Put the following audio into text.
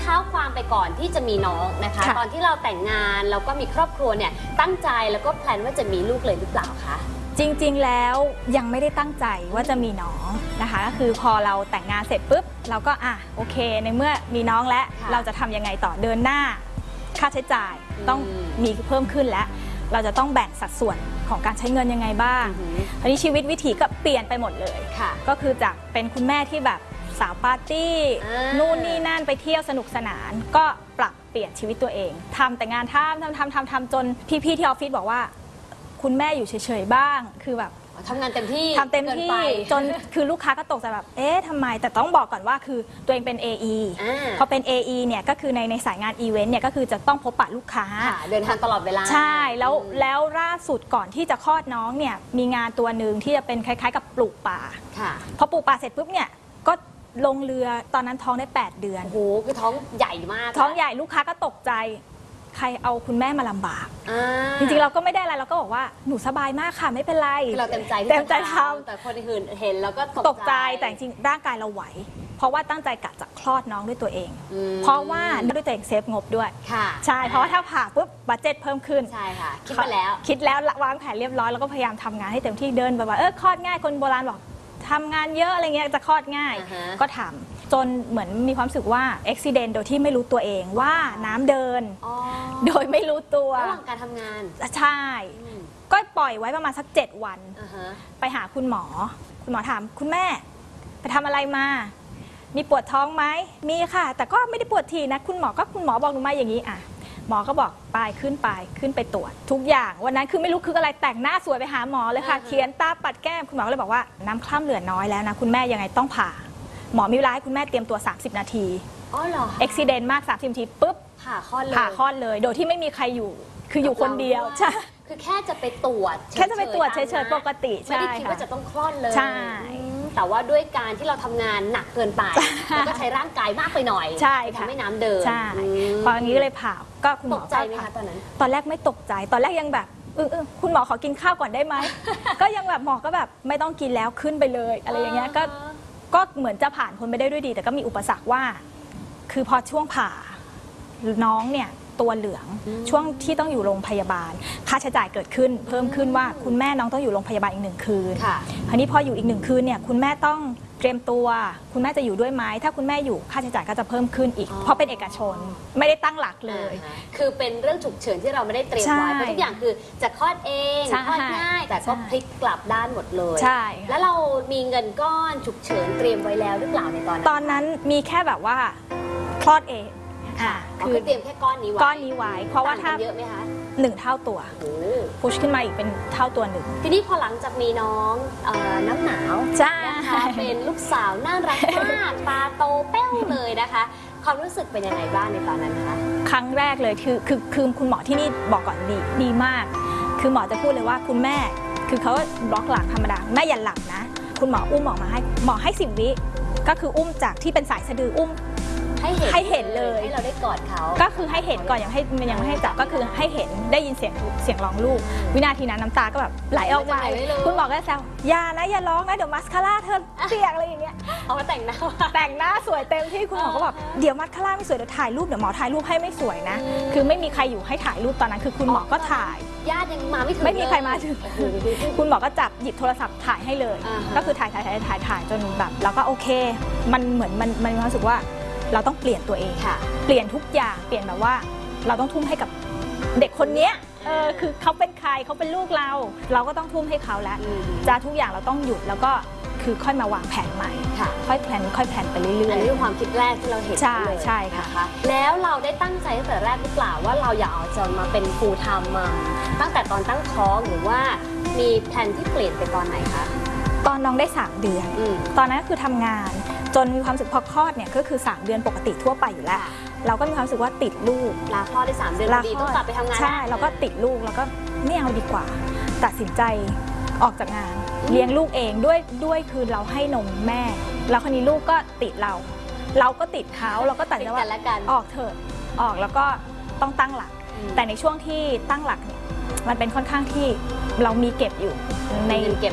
เท้าความไปก่อนที่จะมีน้องนะคะตอนที่เราแต่งงานแล้วก็มีครอบครัวเนี่ยตั้งใจแล้วก็แพลนว่าจะมีลูกเลยหรือเปล่าคะจริงๆแล้วยังไม่ได้ตั้งใจว่าจะมีน้องนะคะก็คือพอเราแต่งงานเสร็จปุ๊บเราก็โอเคในเมื่อมีน้องแล้วเราจะทำยังไงต่อเดินหน้าค่าใช้จ่ายต้องมีเพิ่มขึ้นแล้วเราจะต้องแบ่งสัดส่วนของการใช้เงินยังไงบ้างทีนี้ชีวิตวิถีก็เปลี่ยนไปหมดเลยก็คือจากเป็นคุณแม่ที่แบบสาวปาร์ตี้นู่นนี่นั่นไปเที่ยวสนุกสนานก็ปรับเปลี่ยนชีวิตตัวเองทำแต่งานทำจนพี่ๆที่ออฟฟิศบอกว่าคุณแม่อยู่เฉยๆบ้างคือแบบทำงานเต็มที่จนคือลูกค้าก็ตกใจแบบทำไมแต่ต้องบอกก่อนว่าคือตัวเองเป็น AE พอเป็น AE เนี่ยก็คือในสายงานอีเวนต์เนี่ยก็คือจะต้องพบปะลูกค้าเดินทางตลอดเวลาใช่แล้วล่าสุดก่อนที่จะคลอดน้องเนี่ยมีงานตัวหนึ่งที่จะเป็นคล้ายๆกับปลูกป่าพอปลูกป่าเสร็จปุ๊บเนี่ยก็ลงเรือตอนนั้นท้องได้8 เดือนโอ้โหคือท้องใหญ่มากท้องใหญ่ลูกค้าก็ตกใจใครเอาคุณแม่มาลำบากจริงๆเราก็ไม่ได้อะไรเราก็บอกว่าหนูสบายมากค่ะไม่เป็นไรเราเต็มใจทำแต่คนอื่นเห็นแล้วก็ตกใจแต่จริงร่างกายเราไหวเพราะว่าตั้งใจกะจะคลอดน้องด้วยตัวเองเพราะว่าด้วยตัวเองเซฟงบด้วยใช่เพราะว่าถ้าผ่าปุ๊บบัดเจ็ตเพิ่มขึ้นใช่ค่ะคิดไปแล้ววางแผนเรียบร้อยแล้วก็พยายามทำงานให้เต็มที่เดินแบบว่าคลอดง่ายคนโบราณบอกทำงานเยอะอะไรเงี้ยจะคลอดง่ายก็ทำจนเหมือนมีความรู้สึกว่าอุบิเหตุโดยที่ไม่รู้ตัวเองว่าน้ำเดินโดยไม่รู้ตัวระหว่างการทำงานใช่ก็ปล่อยไว้ประมาณสัก7 วันไปหาคุณหมอถามคุณแม่ไปทำอะไรมามีปวดท้องไหมมีค่ะแต่ก็ไม่ได้ปวดทีนะคุณหมอบอกหนูมาอย่างนี้หมอก็บอกขึ้นไปตรวจทุกอย่างวันนั้นคือไม่รู้คืออะไรแต่งหน้าสวยไปหาหมอเลยค่ะเขียนตาปัดแก้มคุณหมอก็เลยบอกว่าน้ำคร่ำเหลือน้อยแล้วนะคุณแม่ยังไงต้องผ่าหมอมีเวลาให้คุณแม่เตรียมตัว30 นาทีอ๋อเหรออุบิเหตุมาก30 นาทีปุ๊บผ่าคลอดเลยโดยที่ไม่มีใครอยู่คืออยู่คนเดียวใช่คือแค่จะไปตรวจเฉยๆปกติไม่ได้คิดว่าจะต้องคลอดเลยใช่แต่ว่าด้วยการที่เราทำงานหนักเกินไปแล้วก็ใช้ร่างกายมากไปหน่อยทำให้น้ำเดินใช่พออย่างนี้เลยผ่าก็คุณหมอตกใจไหมคะตอนนั้นตอนแรกไม่ตกใจตอนแรกยังแบบคุณหมอขอกินข้าวก่อนได้ไหมก็ยังแบบหมอก็แบบไม่ต้องกินแล้วขึ้นไปเลยอะไรอย่างเงี้ยก็เหมือนจะผ่านพ้นไปได้ด้วยดีแต่ก็มีอุปสรรคว่าคือพอช่วงผ่าน้องเนี่ยตัวเหลืองช่วงที่ต้องอยู่โรงพยาบาลค่าใช้จ่ายเกิดขึ้นเพิ่มขึ้นว่าคุณแม่น้องต้องอยู่โรงพยาบาลอีก1 คืนคราวนี้พออยู่อีก1 คืนเนี่ยคุณแม่ต้องเตรียมตัวคุณแม่จะอยู่ด้วยไหมถ้าคุณแม่อยู่ค่าใช้จ่ายก็จะเพิ่มขึ้นอีกเพราะเป็นเอกชนไม่ได้ตั้งหลักเลยคือเป็นเรื่องฉุกเฉินที่เราไม่ได้เตรียมไว้เพราะทุกอย่างคือจะคลอดเองคลอดง่ายแต่ก็พลิกกลับด้านหมดเลยแล้วเรามีเงินก้อนฉุกเฉินเตรียมไว้แล้วหรือเปล่าในตอนนั้นมีแค่แบบว่าคลอดเองคือเตรียมแค่ก้อนนี้ไว้เพราะว่าถ้าเยอะไหมคะ 1 เท่าตัวพุชขึ้นมาอีกเป็นเท่าตัว1 ทีนี้พอหลังจากมีน้องน้ำหนาวนะคะเป็นลูกสาวน่ารักมากตาโตเป้วเลยนะคะความรู้สึกเป็นยังไงบ้างในตอนนั้นคะครั้งแรกเลยคือคุณหมอที่นี่บอกก่อนดีมากคือหมอจะพูดเลยว่าคุณแม่คือเขาบล็อกหลังธรรมดาแม่อย่าหลับนะคุณหมออุ้มออกมาให้หมอให้10 วิก็คืออุ้มจากที่เป็นสายสะดืออุ้มให้เห็นเลยให้เราได้กอดเขาก็คือให้เห็นก่อนยังไม่ให้จับก็คือให้เห็นได้ยินเสียงร้องลูกวินาทีนั้นน้ำตาก็แบบไหลออกมาคุณบอกก็แซวอย่าร้องนะเดี๋ยวมัสคาร่าเธอเปียกอะไรอย่างเงี้ยเอามาแต่งหน้าสวยเต็มที่คุณหมอก็แบบเดี๋ยวมัสคาร่าไม่สวยเดี๋ยวถ่ายรูปเดี๋ยวหมอถ่ายรูปให้ไม่สวยนะคือไม่มีใครอยู่ให้ถ่ายรูปตอนนั้นคือคุณหมอก็ถ่ายญาติยังมาไม่ถึงไม่มีใครมาถึงคุณหมอก็จับหยิบโทรศัพท์ถ่ายให้เลยก็คือถ่ายจนแบบแล้วก็โอเคมันเหมือนมันรู้สึกว่าเราต้องเปลี่ยนตัวเองเปลี่ยนทุกอย่างเปลี่ยนแบบว่าเราต้องทุ่มให้กับเด็กคนนี้คือเขาเป็นใครเขาเป็นลูกเราก็ต้องทุ่มให้เขาแล้วจะทุกอย่างเราต้องหยุดแล้วก็คือค่อยมาวางแผนใหม่ค่อยแผนไปเรื่อยๆอันนี้คือความคิดแรกที่เราเห็นเลยใช่ค่ะแล้วเราได้ตั้งใจตั้งแต่แรกหรือเปล่าว่าเราอยากเอาจะมาเป็นฟูลไทม์มาตั้งแต่ตอนตั้งท้องหรือว่ามีแผนที่เปลี่ยนไปตอนไหนคะตอนน้องได้3 เดือนตอนนั้นคือทำงานจนมีความรู้สึกพอคลอดเนี่ยก็คือ3 เดือนปกติทั่วไปอยู่แล้วเราก็มีความรู้สึกว่าติดลูกลาคลอดได้3 เดือนดีต้องกลับไปทำงานใช่เราก็ติดลูกแล้วก็ไม่เอาดีกว่าตัดสินใจออกจากงานเลี้ยงลูกเองด้วยคือเราให้นมแม่แล้วคนนี้ลูกก็ติดเราก็ติดเขาเราก็ตัดสินใจว่าออกเถอะออกแล้วก็ต้องตั้งหลักแต่ในช่วงที่ตั้งหลักเนี่ยมันเป็นค่อนข้างที่เรามีเก็บอยู่ใน